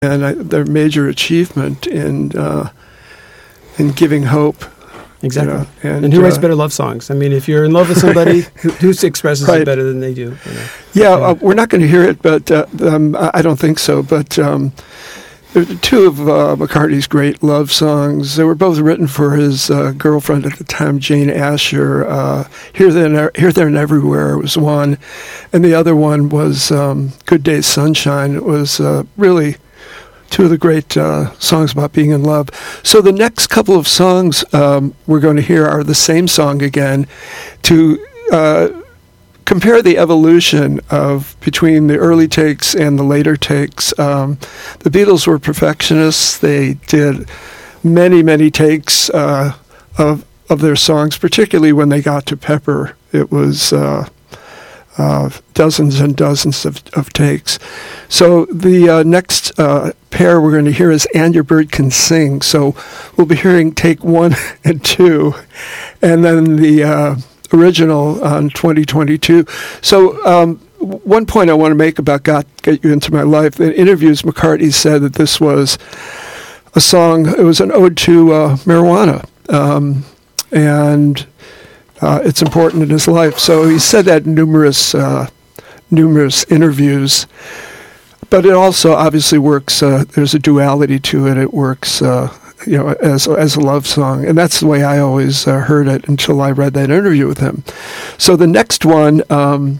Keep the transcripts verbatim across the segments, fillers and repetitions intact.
and I, their major achievement in uh, in giving hope. Exactly. You know, and, and who writes uh, better love songs? I mean, if you're in love with somebody, who, who expresses right. it better than they do? You know? Yeah, yeah. Uh, we're not going to hear it, but uh, um, I don't think so. But um, two of uh, McCartney's great love songs. They were both written for his uh, girlfriend at the time, Jane Asher. Uh, Here, There, Here, There, and Everywhere was one, and the other one was um, Good Day, Sunshine. It was uh, really two of the great uh, songs about being in love. So the next couple of songs um, we're going to hear are the same song again, to uh, compare the evolution of between the early takes and the later takes. Um, the Beatles were perfectionists. They did many, many takes uh, of of their songs, particularly when they got to Pepper. It was uh, uh, dozens and dozens of, of takes. So the uh, next uh, pair we're going to hear is And Your Bird Can Sing. So we'll be hearing take one and two, and then the uh, original on twenty twenty-two. So um, one point I want to make about Got Get You Into My Life, in interviews McCartney said that this was a song, it was an ode to uh, marijuana, um, and uh, it's important in his life. So he said that in numerous, uh, numerous interviews. But it also obviously works, uh, there's a duality to it. It works uh, you know, as as a love song. And that's the way I always uh, heard it until I read that interview with him. So the next one um,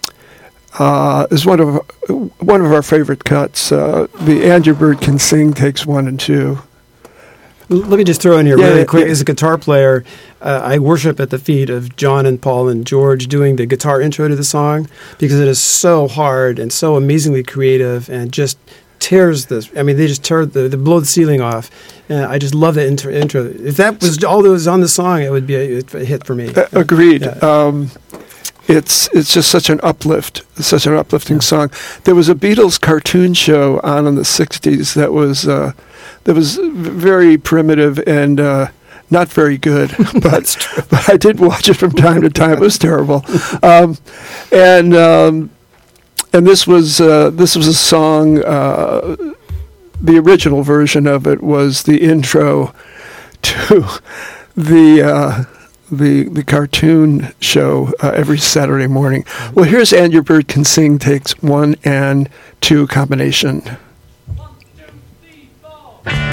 uh, is one of one of our favorite cuts. Uh, the And Your Bird Can Sing takes one and two. Let me just throw in here yeah, really quick. Yeah. As a guitar player, uh, I worship at the feet of John and Paul and George doing the guitar intro to the song, because it is so hard and so amazingly creative and just tears the, I mean, they just tear the, they blow the ceiling off. And I just love that intro, intro. If that was all that was on the song, it would be a, a hit for me. Uh, agreed. Yeah. Um, it's it's just such an uplift, such an uplifting yeah. song. There was a Beatles cartoon show on in the sixties that was uh, that was very primitive and uh, not very good, but but I did watch it from time to time. It was terrible, um, and um, and this was uh, this was a song. Uh, the original version of it was the intro to the. Uh, the the cartoon show uh, every Saturday morning. Well, here's And Your Bird Can Sing takes one and two combination. One, two, three, four.